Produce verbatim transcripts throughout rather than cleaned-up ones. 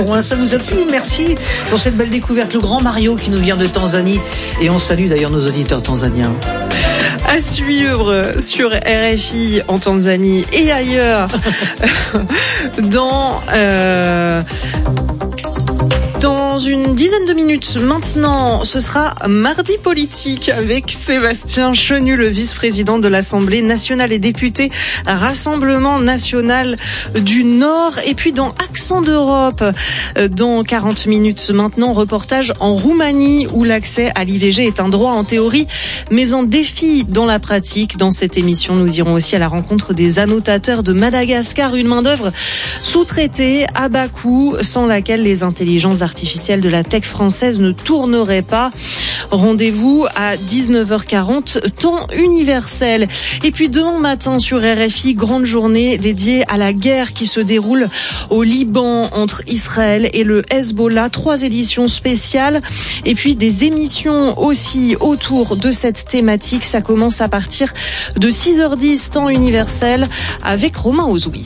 Ça vous a plu? Merci pour cette belle découverte. Le grand Mario qui nous vient de Tanzanie. Et on salue d'ailleurs nos auditeurs tanzaniens. À suivre sur R F I en Tanzanie et ailleurs dans... Euh Dans une dizaine de minutes maintenant, ce sera Mardi Politique avec Sébastien Chenu, le vice-président de l'Assemblée nationale et député Rassemblement national du Nord. Et puis dans Accent d'Europe, dans quarante minutes maintenant, reportage en Roumanie où l'accès à l'I V G est un droit en théorie, mais un défi dans la pratique. Dans cette émission, nous irons aussi à la rencontre des annotateurs de Madagascar, une main-d'œuvre sous-traitée à bas coût, sans laquelle les intelligences artificielles de la tech française ne tournerait pas. Rendez-vous à dix-neuf heures quarante, temps universel. Et puis demain matin sur R F I, grande journée dédiée à la guerre qui se déroule au Liban entre Israël et le Hezbollah. Trois éditions spéciales et puis des émissions aussi autour de cette thématique. Ça commence à partir de six heures dix, temps universel, avec Romain Ozoui.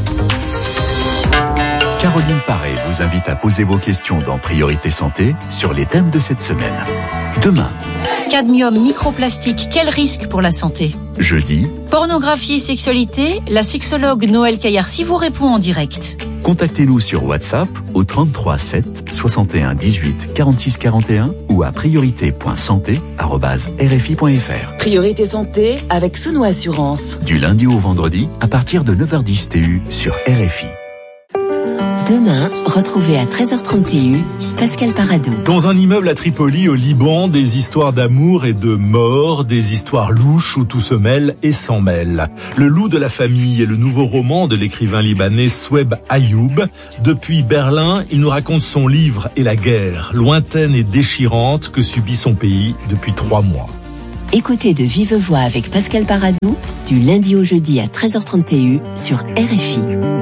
Caroline Paré vous invite à poser vos questions dans Priorité Santé sur les thèmes de cette semaine. Demain. Cadmium, microplastique, quel risque pour la santé? Jeudi. Pornographie et sexualité, la sexologue Noël Caillarcy vous répond en direct. Contactez-nous sur WhatsApp au trente-trois sept soixante et un dix-huit quarante-six quarante et un ou à priorité point santé arobase r f i point f r. Priorité Santé avec Souno Assurance. Du lundi au vendredi à partir de neuf heures dix T U sur R F I. Demain, retrouvez à treize heures trente T U Pascal Paradou. Dans un immeuble à Tripoli, au Liban, des histoires d'amour et de mort, des histoires louches où tout se mêle et s'en mêle. Le loup de la famille est le nouveau roman de l'écrivain libanais Soueb Ayoub. Depuis Berlin, il nous raconte son livre et la guerre, lointaine et déchirante, que subit son pays depuis trois mois. Écoutez de vive voix avec Pascal Paradou, du lundi au jeudi à treize heures trente T U sur R F I.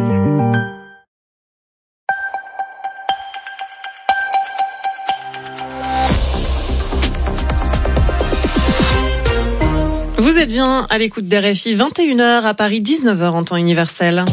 Vous êtes bien à l'écoute d'R F I, vingt et une heures à Paris, dix-neuf heures en temps universel.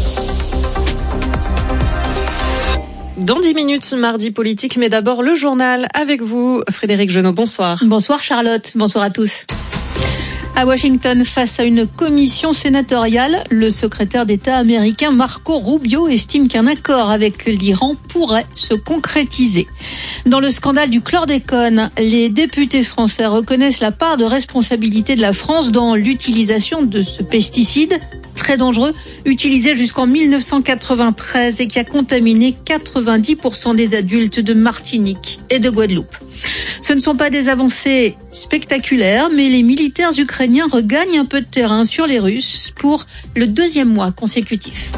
Dans dix minutes, Mardi Politique, mais d'abord le journal avec vous, Frédéric Genot. Bonsoir. Bonsoir Charlotte, bonsoir à tous. À Washington, face à une commission sénatoriale, le secrétaire d'État américain Marco Rubio estime qu'un accord avec l'Iran pourrait se concrétiser. Dans le scandale du chlordécone, les députés français reconnaissent la part de responsabilité de la France dans l'utilisation de ce pesticide très dangereux, utilisé jusqu'en mille neuf cent quatre-vingt-treize et qui a contaminé quatre-vingt-dix pour cent des adultes de Martinique et de Guadeloupe. Ce ne sont pas des avancées spectaculaires, mais les militaires ukrainiens regagnent un peu de terrain sur les Russes pour le deuxième mois consécutif.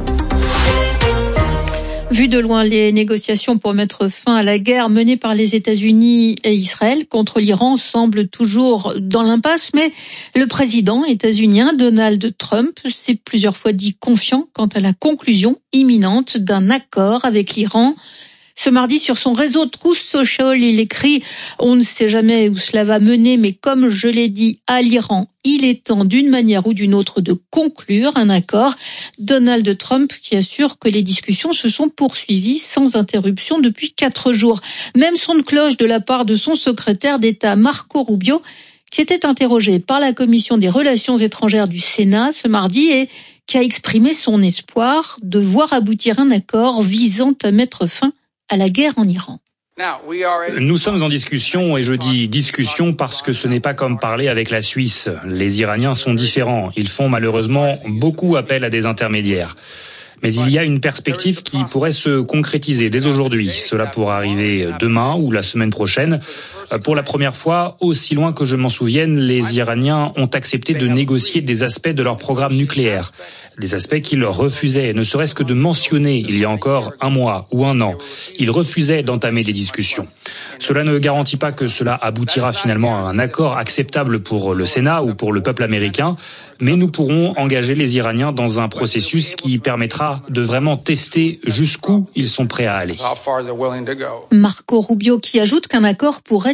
Vu de loin, les négociations pour mettre fin à la guerre menée par les États-Unis et Israël contre l'Iran semblent toujours dans l'impasse, mais le président états-unien Donald Trump s'est plusieurs fois dit confiant quant à la conclusion imminente d'un accord avec l'Iran. Ce mardi, sur son réseau Truth Social, il écrit « On ne sait jamais où cela va mener, mais comme je l'ai dit à l'Iran, il est temps d'une manière ou d'une autre de conclure un accord. » Donald Trump qui assure que les discussions se sont poursuivies sans interruption depuis quatre jours. Même son de cloche de la part de son secrétaire d'État Marco Rubio, qui était interrogé par la Commission des Relations étrangères du Sénat ce mardi et qui a exprimé son espoir de voir aboutir un accord visant à mettre fin à la guerre en Iran. Nous sommes en discussion, et je dis discussion parce que ce n'est pas comme parler avec la Suisse. Les Iraniens sont différents. Ils font malheureusement beaucoup appel à des intermédiaires. Mais il y a une perspective qui pourrait se concrétiser dès aujourd'hui. Cela pourra arriver demain ou la semaine prochaine. Pour la première fois, aussi loin que je m'en souvienne, les Iraniens ont accepté de négocier des aspects de leur programme nucléaire. Des aspects qu'ils refusaient, ne serait-ce que de mentionner il y a encore un mois ou un an. Ils refusaient d'entamer des discussions. Cela ne garantit pas que cela aboutira finalement à un accord acceptable pour le Sénat ou pour le peuple américain, mais nous pourrons engager les Iraniens dans un processus qui permettra de vraiment tester jusqu'où ils sont prêts à aller. Marco Rubio qui ajoute qu'un accord pourrait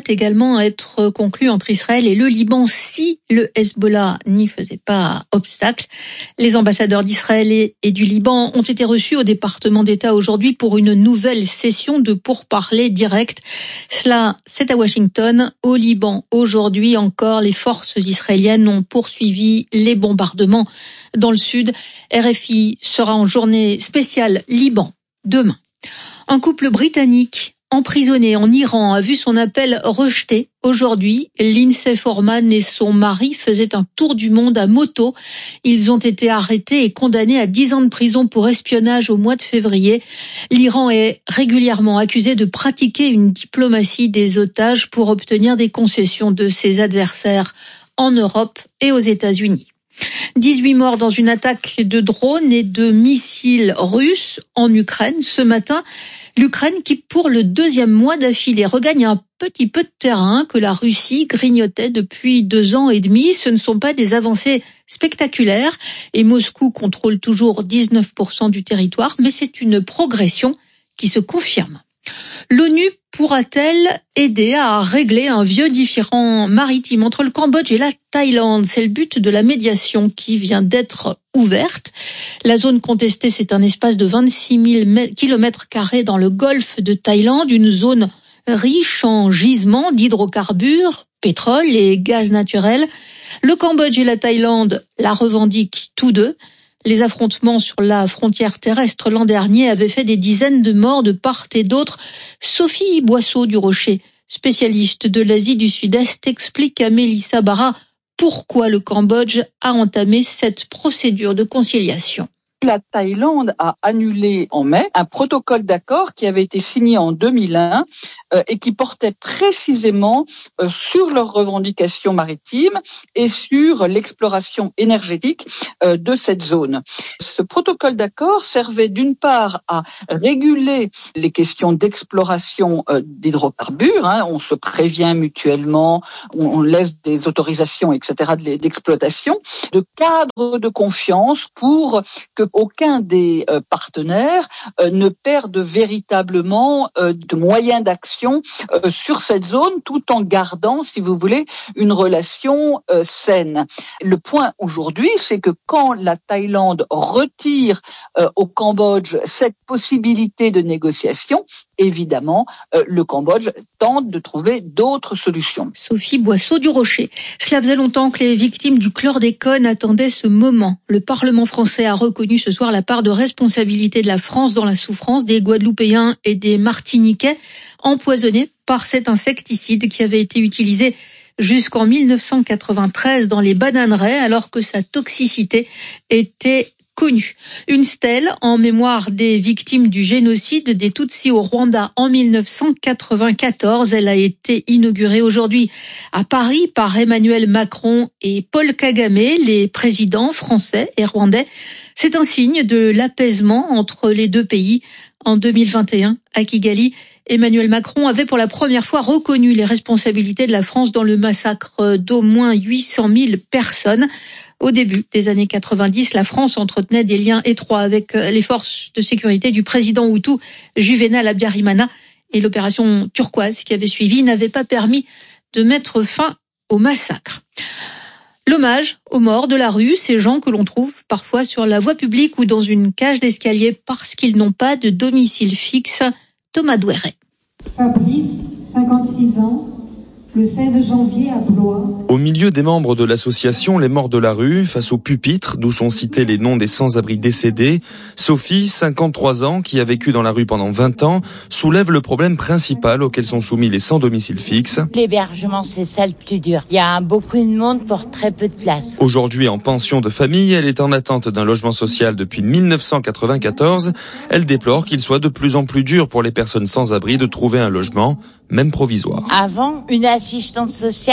également être conclu entre Israël et le Liban si le Hezbollah n'y faisait pas obstacle. Les ambassadeurs d'Israël et du Liban ont été reçus au département d'État aujourd'hui pour une nouvelle session de pourparlers directs. Cela, c'est à Washington. Au Liban, aujourd'hui encore, les forces israéliennes ont poursuivi les bombardements dans le sud. R F I sera en journée spéciale Liban demain. Un couple britannique emprisonné en Iran a vu son appel rejeté. Aujourd'hui, Lindsay Foreman et son mari faisaient un tour du monde à moto. Ils ont été arrêtés et condamnés à dix ans de prison pour espionnage au mois de février. L'Iran est régulièrement accusé de pratiquer une diplomatie des otages pour obtenir des concessions de ses adversaires en Europe et aux États-Unis. dix-huit morts dans une attaque de drones et de missiles russes en Ukraine ce matin. L'Ukraine qui, pour le deuxième mois d'affilée, regagne un petit peu de terrain que la Russie grignotait depuis deux ans et demi. Ce ne sont pas des avancées spectaculaires et Moscou contrôle toujours dix-neuf pour cent du territoire, mais c'est une progression qui se confirme. L'ONU pourra-t-elle aider à régler un vieux différend maritime entre le Cambodge et la Thaïlande? C'est le but de la médiation qui vient d'être ouverte. La zone contestée, c'est un espace de vingt-six mille kilomètres carrés dans le golfe de Thaïlande, une zone riche en gisements d'hydrocarbures, pétrole et gaz naturel. Le Cambodge et la Thaïlande la revendiquent tous deux. Les affrontements sur la frontière terrestre l'an dernier avaient fait des dizaines de morts de part et d'autre. Sophie Boisseau du Rocher, spécialiste de l'Asie du Sud-Est, explique à Mélissa Barra pourquoi le Cambodge a entamé cette procédure de conciliation. La Thaïlande a annulé en mai un protocole d'accord qui avait été signé en deux mille un euh, et qui portait précisément euh, sur leurs revendications maritimes et sur l'exploration énergétique euh, de cette zone. Ce protocole d'accord servait d'une part à réguler les questions d'exploration euh, d'hydrocarbures, hein, on se prévient mutuellement, on, on laisse des autorisations, et cetera d'exploitation, de cadre de confiance pour que aucun des euh, partenaires euh, ne perde véritablement euh, de moyens d'action euh, sur cette zone, tout en gardant, si vous voulez, une relation euh, saine. Le point aujourd'hui, c'est que quand la Thaïlande retire euh, au Cambodge cette possibilité de négociation, évidemment, euh, le Cambodge tente de trouver d'autres solutions. Sophie Boisseau du Rocher. Cela faisait longtemps que les victimes du chlordécone attendaient ce moment. Le Parlement français a reconnu ce soir la part de responsabilité de la France dans la souffrance des Guadeloupéens et des Martiniquais empoisonnés par cet insecticide qui avait été utilisé jusqu'en mille neuf cent quatre-vingt-treize dans les bananeraies alors que sa toxicité était connue. Une stèle en mémoire des victimes du génocide des Tutsis au Rwanda en mille neuf cent quatre-vingt-quatorze. Elle a été inaugurée aujourd'hui à Paris par Emmanuel Macron et Paul Kagame, les présidents français et rwandais. C'est un signe de l'apaisement entre les deux pays. En deux mille vingt et un, à Kigali, Emmanuel Macron avait pour la première fois reconnu les responsabilités de la France dans le massacre d'au moins huit cent mille personnes. Au début des années quatre-vingt-dix, la France entretenait des liens étroits avec les forces de sécurité du président Hutu Juvenal Habyarimana et l'opération Turquoise qui avait suivi n'avait pas permis de mettre fin au massacre. L'hommage aux morts de la rue, ces gens que l'on trouve parfois sur la voie publique ou dans une cage d'escalier parce qu'ils n'ont pas de domicile fixe. Thomas Douéret. Fabrice, cinquante-six ans, le seize janvier à Blois. Au milieu des membres de l'association Les Morts de la Rue, face au pupitre d'où sont cités les noms des sans-abri décédés, Sophie, cinquante-trois ans, qui a vécu dans la rue pendant vingt ans, soulève le problème principal auquel sont soumis les sans domicile fixe. L'hébergement, c'est ça le plus dur. Il y a beaucoup de monde pour très peu de place. Aujourd'hui en pension de famille, elle est en attente d'un logement social depuis mille neuf cent quatre-vingt-quatorze. Elle déplore qu'il soit de plus en plus dur pour les personnes sans abri de trouver un logement, même provisoire. Avant, une assistante sociale,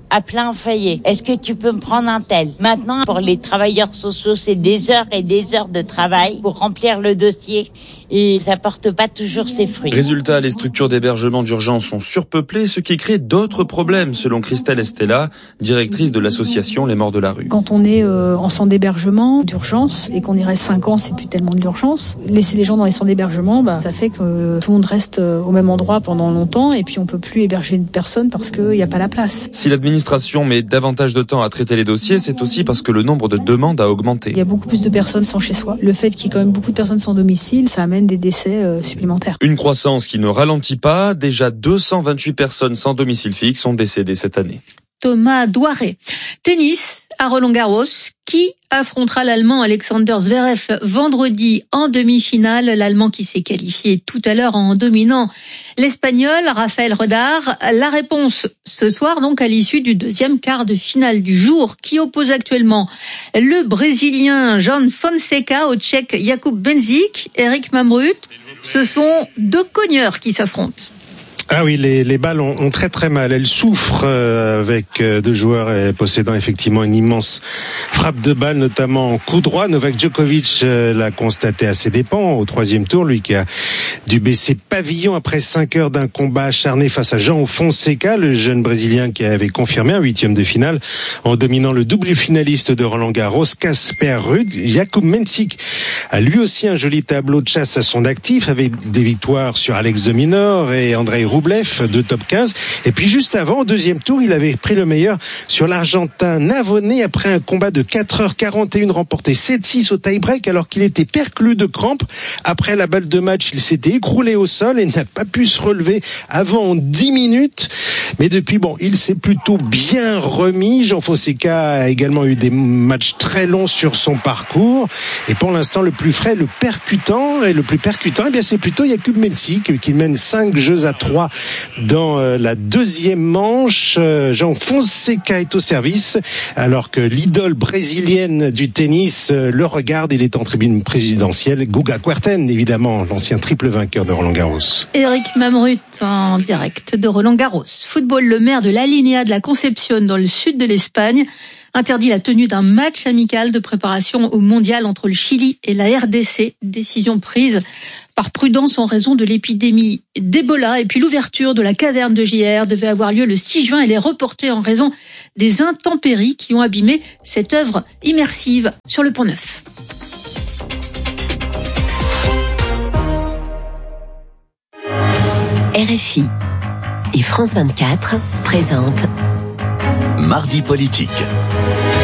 à plein foyer. Est-ce que tu peux me prendre un tel? Maintenant, pour les travailleurs sociaux, c'est des heures et des heures de travail pour remplir le dossier et ça porte pas toujours ses fruits. Résultat, les structures d'hébergement d'urgence sont surpeuplées, ce qui crée d'autres problèmes, selon Christelle Estella, directrice de l'association Les Morts de la Rue. Quand on est euh, en centre d'hébergement d'urgence et qu'on y reste cinq ans, c'est plus tellement de l'urgence. Laisser les gens dans les centres d'hébergement, bah, ça fait que tout le monde reste au même endroit pendant longtemps et puis on peut plus héberger une personne parce qu'il n'y a pas la place. Si l'administration met davantage de temps à traiter les dossiers, c'est aussi parce que le nombre de demandes a augmenté. Il y a beaucoup plus de personnes sans chez soi. Le fait qu'il y ait quand même beaucoup de personnes sans domicile, ça amène des décès euh, supplémentaires. Une croissance qui ne ralentit pas. Déjà deux cent vingt-huit personnes sans domicile fixe sont décédées cette année. Thomas Douaré. Tennis à Roland-Garros. Qui affrontera l'Allemand Alexander Zverev vendredi en demi-finale? L'Allemand qui s'est qualifié tout à l'heure en dominant l'Espagnol Rafael Rodar. La réponse ce soir donc à l'issue du deuxième quart de finale du jour qui oppose actuellement le Brésilien João Fonseca au Tchèque Jakub Benzik. Eric Mamrut, ce sont deux cogneurs qui s'affrontent. Ah oui, les, les balles ont, ont très très mal. Elles souffrent euh, avec euh, deux joueurs euh, possédant effectivement une immense frappe de balle, notamment en coup droit. Novak Djokovic euh, l'a constaté à ses dépens au troisième tour, lui qui a dû baisser pavillon après cinq heures d'un combat acharné face à João Fonseca, le jeune Brésilien qui avait confirmé un huitième de finale en dominant le double finaliste de Roland-Garros, Casper Ruud. Jakub Benzik a lui aussi un joli tableau de chasse à son actif avec des victoires sur Alex de Minaur et Andrei Rublev de top quinze. Et puis juste avant, au deuxième tour, il avait pris le meilleur sur l'Argentin Navone après un combat de quatre heures quarante et une remporté sept six au tie-break alors qu'il était perclus de crampes. Après la balle de match, il s'était écroulé au sol et n'a pas pu se relever avant dix minutes. Mais depuis, bon, il s'est plutôt bien remis. João Fonseca a également eu des matchs très longs sur son parcours. Et pour l'instant, le plus frais, le percutant, et le plus percutant, eh bien, c'est plutôt Jakub Benzik qui mène cinq jeux à trois dans la deuxième manche. João Fonseca est au service alors que l'idole brésilienne du tennis le regarde. Il est en tribune présidentielle. Guga Kuerten, évidemment, l'ancien triple vainqueur de Roland-Garros. Eric Mamrut en direct de Roland-Garros. Football, le maire de l'Alinéa de la Concepción dans le sud de l'Espagne interdit la tenue d'un match amical de préparation au mondial entre le Chili et la R D C. Décision prise par prudence en raison de l'épidémie d'Ebola. Et puis l'ouverture de la caverne de J R devait avoir lieu le six juin. Elle est reportée en raison des intempéries qui ont abîmé cette œuvre immersive sur le Pont Neuf. R F I et France vingt-quatre présentent Mardi politique.